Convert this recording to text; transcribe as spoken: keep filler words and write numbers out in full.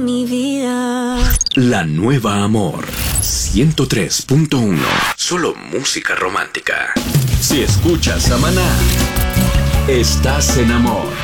Mi vida. La nueva Amor ciento tres punto uno. Solo música romántica. Si escuchas a Maná, estás en amor.